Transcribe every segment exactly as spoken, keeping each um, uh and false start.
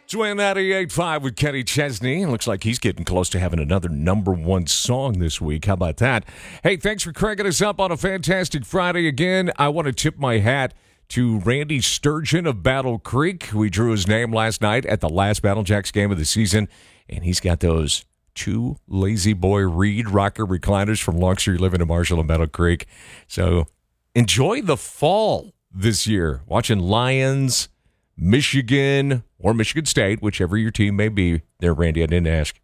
Twin ninety-eight point five with Kenny Chesney. Looks like he's getting close to having another number one song this week. How about that? Hey, thanks for cranking us up on a fantastic Friday again. I want to tip my hat to Randy Sturgeon of Battle Creek. We drew his name last night at the last Battle Jacks game of the season, and he's got those two Lazy Boy Reed rocker recliners from Longstreet Living in Marshall and Battle Creek. So enjoy the fall this year, watching Lions, Michigan, or Michigan State, whichever your team may be. There, Randy, I didn't ask.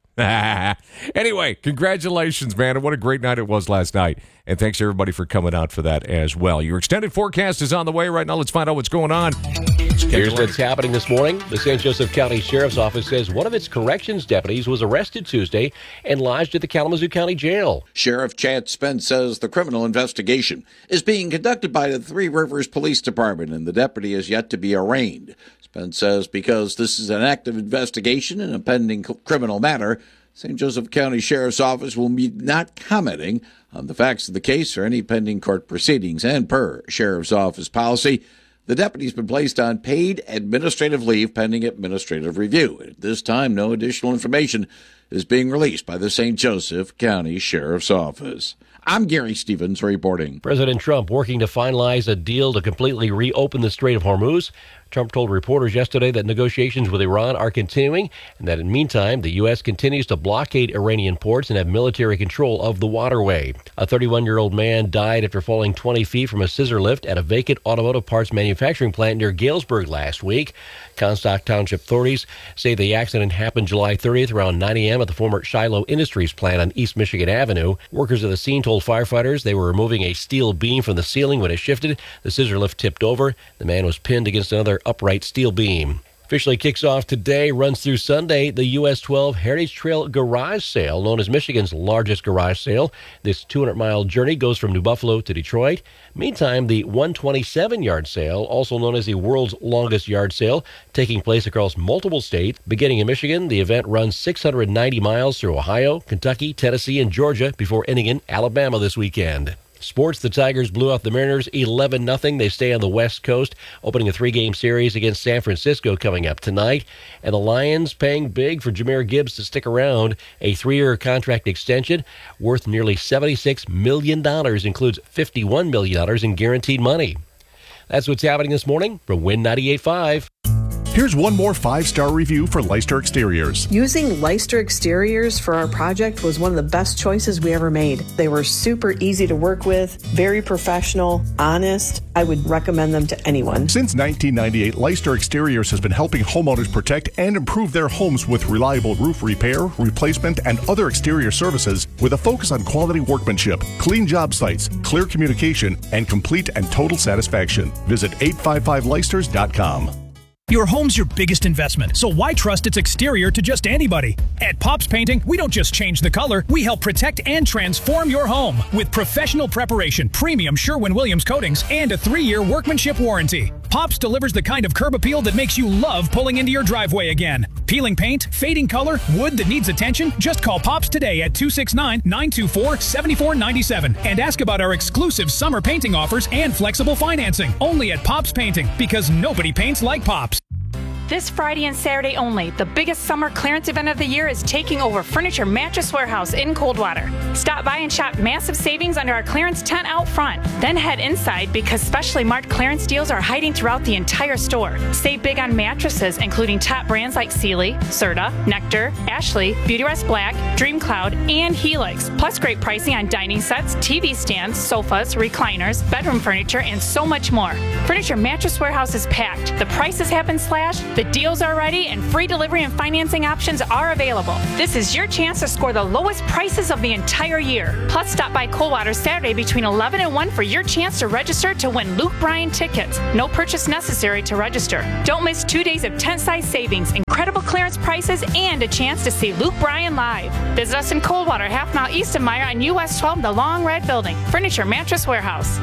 Anyway, congratulations, man, and what a great night it was last night. And thanks, everybody, for coming out for that as well. Your extended forecast is on the way right now. Let's find out what's going on. Here's what's happening this morning. The Saint Joseph County Sheriff's Office says one of its corrections deputies was arrested Tuesday and lodged at the Kalamazoo County Jail. Sheriff Chad Spence says the criminal investigation is being conducted by the Three Rivers Police Department, and the deputy is yet to be arraigned. Spence says because this is an active investigation and a pending criminal matter, Saint Joseph County Sheriff's Office will be not commenting on the facts of the case or any pending court proceedings. And per Sheriff's Office policy, the deputy's been placed on paid administrative leave pending administrative review. At this time, no additional information is being released by the Saint Joseph County Sheriff's Office. I'm Gary Stevens reporting. President Trump working to finalize a deal to completely reopen the Strait of Hormuz. Trump told reporters yesterday that negotiations with Iran are continuing and that in the meantime, the U S continues to blockade Iranian ports and have military control of the waterway. A thirty-one-year-old man died after falling twenty feet from a scissor lift at a vacant automotive parts manufacturing plant near Galesburg last week. Comstock Township authorities say the accident happened July thirtieth around nine a.m. at the former Shiloh Industries plant on East Michigan Avenue. Workers at the scene told firefighters they were removing a steel beam from the ceiling when it shifted. The scissor lift tipped over. The man was pinned against another upright steel beam. Officially kicks off today, runs through Sunday, the U S twelve Heritage Trail Garage Sale, known as Michigan's largest garage sale. This two hundred mile journey goes from New Buffalo to Detroit. Meantime, the one hundred twenty-seven yard sale, also known as the world's longest yard sale, taking place across multiple states. Beginning in Michigan, the event runs six hundred ninety miles through Ohio, Kentucky, Tennessee, and Georgia before ending in Alabama this weekend. Sports, the Tigers blew out the Mariners eleven nothing. They stay on the West Coast, opening a three-game series against San Francisco coming up tonight. And the Lions paying big for Jahmyr Gibbs to stick around. A three-year contract extension worth nearly seventy-six million dollars, includes fifty-one million dollars in guaranteed money. That's what's happening this morning from Win ninety-eight point five. Here's one more five-star review for Leicester Exteriors. Using Leicester Exteriors for our project was one of the best choices we ever made. They were super easy to work with, very professional, honest. I would recommend them to anyone. Since nineteen ninety-eight, Leicester Exteriors has been helping homeowners protect and improve their homes with reliable roof repair, replacement, and other exterior services with a focus on quality workmanship, clean job sites, clear communication, and complete and total satisfaction. Visit eight five five leicesters dot com. Your home's your biggest investment, so why trust its exterior to just anybody? At Pops Painting, we don't just change the color, we help protect and transform your home with professional preparation, premium Sherwin-Williams coatings, and a three-year workmanship warranty. Pops delivers the kind of curb appeal that makes you love pulling into your driveway again. Peeling paint, fading color, wood that needs attention? Just call Pops today at two six nine, nine two four, seven four nine seven and ask about our exclusive summer painting offers and flexible financing. Only at Pops Painting, because nobody paints like Pops. This Friday and Saturday only, the biggest summer clearance event of the year is taking over Furniture Mattress Warehouse in Coldwater. Stop by and shop massive savings under our clearance tent out front. Then head inside because specially marked clearance deals are hiding throughout the entire store. Save big on mattresses, including top brands like Sealy, Serta, Nectar, Ashley, Beautyrest Black, DreamCloud, and Helix. Plus great pricing on dining sets, T V stands, sofas, recliners, bedroom furniture, and so much more. Furniture Mattress Warehouse is packed. The prices have been slashed. The deals are ready and free delivery and financing options are available. This is your chance to score the lowest prices of the entire year. Plus, stop by Coldwater Saturday between eleven and one for your chance to register to win Luke Bryan tickets. No purchase necessary to register. Don't miss two days of tent-size savings, incredible clearance prices, and a chance to see Luke Bryan live. Visit us in Coldwater, half mile east of Meyer on U S twelve, the Long Red Building. Furniture Mattress Warehouse.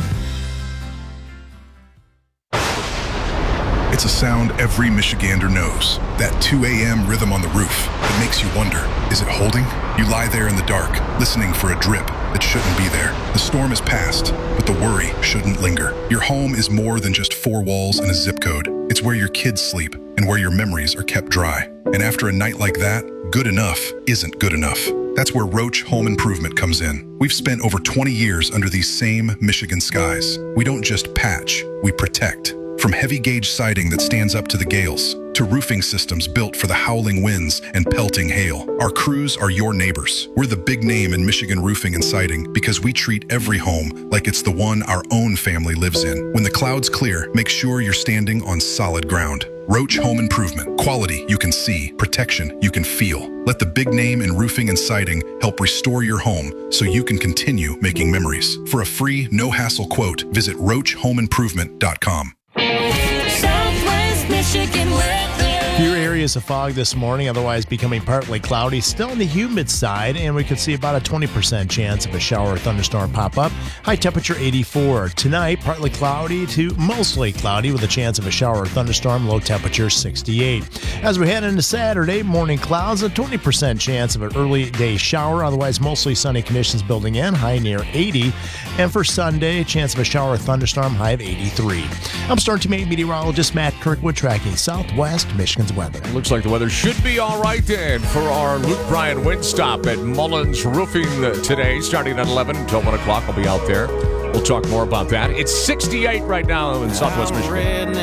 It's a sound every Michigander knows. That two a.m. rhythm on the roof. It makes you wonder, is it holding? You lie there in the dark, listening for a drip, that shouldn't be there. The storm is past, but the worry shouldn't linger. Your home is more than just four walls and a zip code. It's where your kids sleep and where your memories are kept dry. And after a night like that, good enough isn't good enough. That's where Roach Home Improvement comes in. We've spent over twenty years under these same Michigan skies. We don't just patch, we protect. From heavy gauge siding that stands up to the gales, to roofing systems built for the howling winds and pelting hail, our crews are your neighbors. We're the big name in Michigan roofing and siding because we treat every home like it's the one our own family lives in. When the clouds clear, make sure you're standing on solid ground. Roach Home Improvement. Quality you can see, protection you can feel. Let the big name in roofing and siding help restore your home so you can continue making memories. For a free, no-hassle quote, visit roach home improvement dot com. Southwest Michigan weather. Few areas of fog this morning, otherwise becoming partly cloudy. Still on the humid side, and we could see about a twenty percent chance of a shower or thunderstorm pop up. High temperature eighty-four. Tonight, partly cloudy to mostly cloudy with a chance of a shower or thunderstorm. Low temperature sixty-eight. As we head into Saturday, morning clouds, a twenty percent chance of an early day shower. Otherwise, mostly sunny conditions building in. High near eighty. And for Sunday, chance of a shower or thunderstorm. High of eighty-three. I'm Storm Team eight meteorologist Matt Kirkwood tracking Southwest Michigan's weather. Looks like the weather should be all right then for our Luke Bryan wind stop at Mullins Roofing today, starting at eleven until one o'clock. I'll be out there. We'll talk more about that. It's sixty-eight right now in Southwest Michigan.